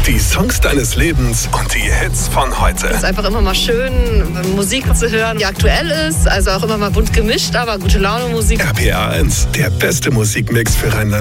Die Songs deines Lebens und die Hits von heute. Es ist einfach immer mal schön, Musik zu hören, die aktuell ist. Also auch immer mal bunt gemischt, aber gute Laune Musik. RPR 1, der beste Musikmix für Rheinland.